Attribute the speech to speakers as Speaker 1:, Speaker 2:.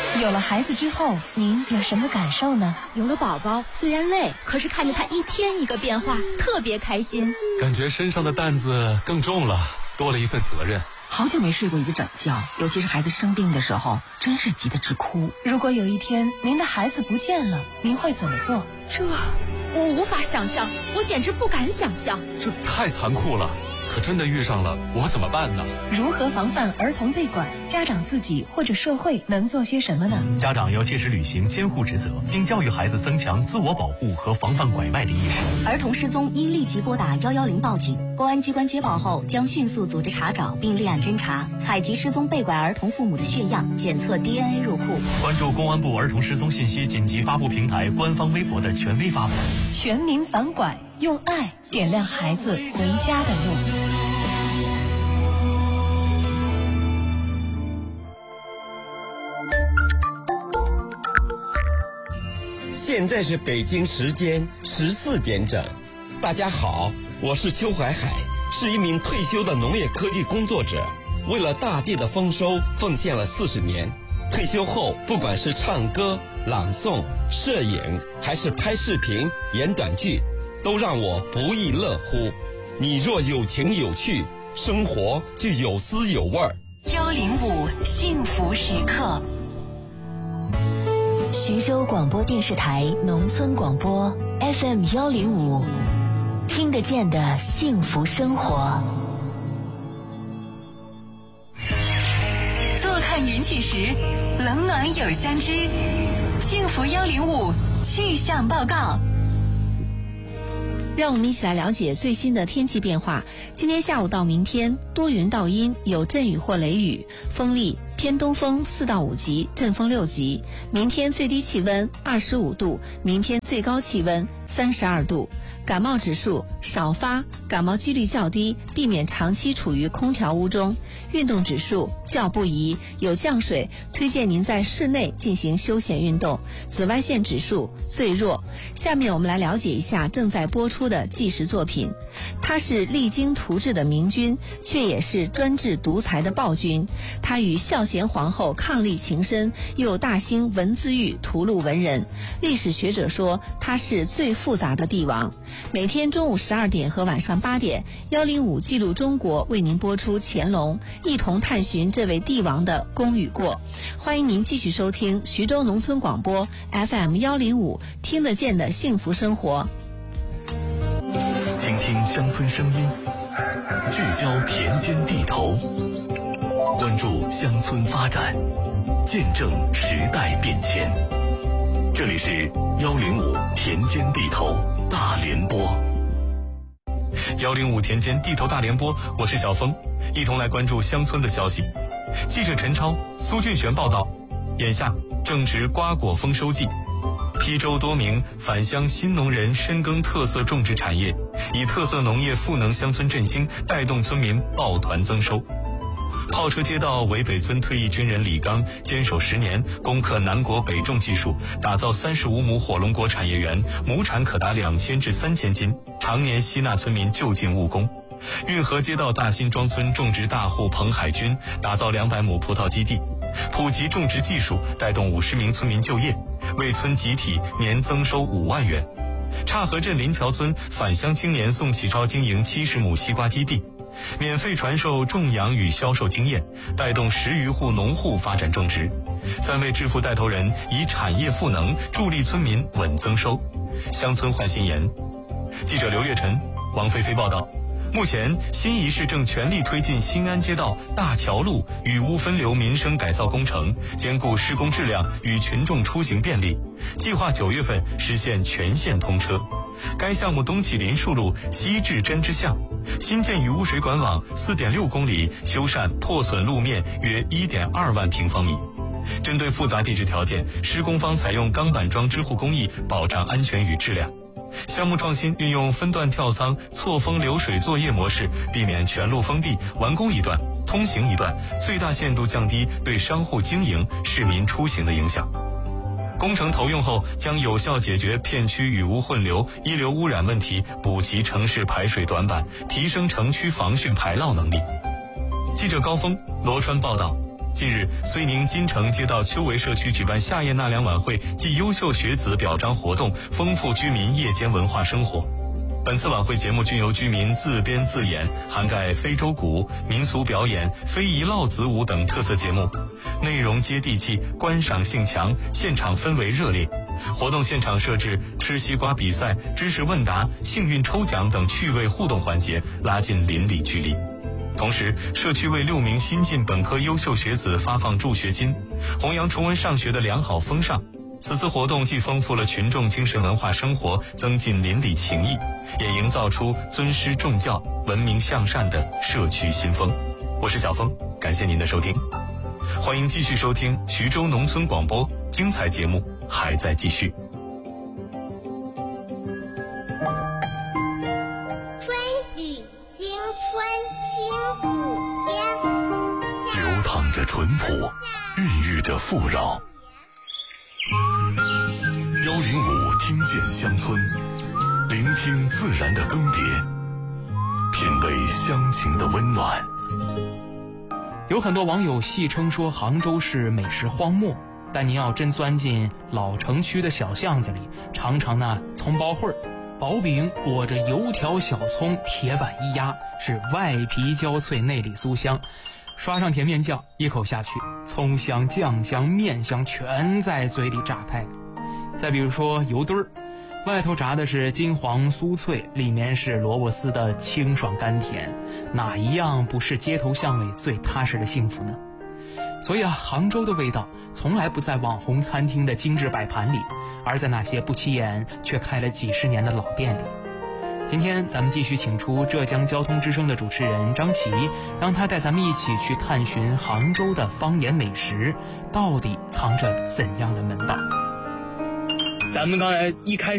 Speaker 1: 有了孩子之后，您有什么感受呢？
Speaker 2: 有了宝宝，虽然累，可是看着他一天一个变化，特别开心。
Speaker 3: 感觉身上的担子更重了，多了一份责任。
Speaker 4: 好久没睡过一个整觉，尤其是孩子生病的时候，真是急得直哭。
Speaker 1: 如果有一天您的孩子不见了，您会怎么做？
Speaker 2: 这我无法想象，我简直不敢想象。
Speaker 3: 这太残酷了，可真的遇上了，我怎么办呢？
Speaker 1: 如何防范儿童被拐？家长自己或者社会能做些什么呢？
Speaker 5: 家长要切实履行监护职责，并教育孩子增强自我保护和防范拐卖的意识。
Speaker 6: 儿童失踪应立即拨打110报警，公安机关接报后将迅速组织查找并立案侦查，采集失踪被拐儿童父母的血样，检测 DNA 入库。
Speaker 5: 关注公安部儿童失踪信息紧急发布平台官方微博的权威发布。
Speaker 1: 全民反拐，用爱点亮孩子回家的路。
Speaker 7: 现在是北京时间14点整。大家好，我是邱怀海，是一名退休的农业科技工作者，为了大地的丰收奉献了40年。退休后，不管是唱歌、朗诵、摄影，还是拍视频、演短剧，都让我不亦乐乎。你若有情有趣，生活就有滋有味儿。
Speaker 6: 105幸福时刻。徐州广播电视台农村广播 FM 105，听得见的幸福生活。
Speaker 8: 坐看云起时，冷暖有相知。幸福105气象报告。
Speaker 9: 让我们一起来了解最新的天气变化。今天下午到明天，多云到阴，有阵雨或雷雨，风力偏东风4到5级，阵风6级。明天最低气温25度，明天最高气温32度。感冒指数少发，感冒几率较低，避免长期处于空调屋中。运动指数较不宜，有降水，推荐您在室内进行休闲运动。紫外线指数最弱。下面我们来了解一下正在播出的纪实作品。他是励精图治的明君，却也是专制独裁的暴君。他与孝贤皇后伉俪情深，又大兴文字狱屠戮文人。历史学者说他是最复杂的帝王。每天中午12点和晚上8点，105记录中国为您播出乾隆，一同探寻这位帝王的功与过。欢迎您继续收听徐州农村广播 FM 105，听得见的幸福生活。
Speaker 5: 倾听乡村声音，聚焦田间地头，关注乡村发展，见证时代变迁。这里是105田间地头大联播。
Speaker 3: 105田间地头大联播，我是小峰，一同来关注乡村的消息。记者陈超、苏俊璇报道，眼下正值瓜果丰收季，邳州多名返乡新农人深耕特色种植产业，以特色农业赋能乡村振兴，带动村民抱团增收。炮车街道伪北村退役军人李刚坚守10年，攻克南国北种技术，打造35亩火龙果产业园，亩产可达2000至3000斤，常年吸纳村民就近务工。运河街道大新庄村种植大户彭海军打造200亩葡萄基地，普及种植技术，带动50名村民就业，为村集体年增收5万元。岔河镇林桥村返乡青年宋启超经营70亩西瓜基地，免费传授种养与销售经验，带动10余户农户发展种植。3位致富带头人以产业赋能，助力村民稳增收。乡村焕新颜。记者刘月晨、王菲菲报道。目前，新沂市正全力推进新安街道大桥路雨污分流民生改造工程，兼顾施工质量与群众出行便利，计划9月份实现全线通车。该项目东起林树路，西至针织巷，新建雨污水管网4.6公里，修缮破损路面约1.2万平方米。针对复杂地质条件，施工方采用钢板桩支护工艺，保障安全与质量。项目创新运用分段跳仓、错峰流水作业模式，避免全路封闭，完工一段通行一段，最大限度降低对商户经营、市民出行的影响。工程投用后，将有效解决片区雨污混流、一流污染问题，补齐城市排水短板，提升城区防汛排涝能力。记者高峰、罗川报道。 近日，绥宁金城街道丘围社区举办夏夜纳凉晚会暨优秀学子表彰活动，丰富居民夜间文化生活。本次晚会节目均由居民自编自演，涵盖非洲鼓、民俗表演、非遗烙子舞等特色节目，内容接地气，观赏性强，现场氛围热烈。活动现场设置吃西瓜比赛、知识问答、幸运抽奖等趣味互动环节，拉近邻里距离。同时，社区为6名新晋本科优秀学子发放助学金，弘扬崇文上学的良好风尚。此次活动既丰富了群众精神文化生活，增进邻里情谊，也营造出尊师重教、文明向善的社区新风。我是小峰，感谢您的收听，欢迎继续收听徐州农村广播，精彩节目还在继续。
Speaker 10: 春雨惊春清谷天，
Speaker 5: 流淌着淳朴，孕育着富饶。105听见乡村，聆听自然的更迭，品味乡情的温暖。
Speaker 11: 有很多网友戏称说杭州是美食荒漠，但您要真钻进老城区的小巷子里，尝尝那葱包烩儿，薄饼裹着油条小葱，铁板一压，是外皮焦脆内里酥香，刷上甜面酱，一口下去，葱香酱香面香全在嘴里炸开。再比如说油墩儿，外头炸的是金黄酥脆，里面是萝卜丝的清爽甘甜，哪一样不是街头巷尾最踏实的幸福呢？所以杭州的味道从来不在网红餐厅的精致摆盘里，而在那些不起眼却开了几十年的老店里。今天咱们继续请出浙江交通之声的主持人张琪，让他带咱们一起去探寻杭州的方言美食到底藏着怎样的门道。
Speaker 12: 咱们刚才一开始